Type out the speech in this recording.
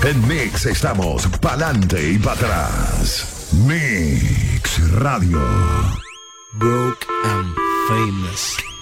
En Mix estamos pa'lante y para atrás. Mix Radio. Broke and famous.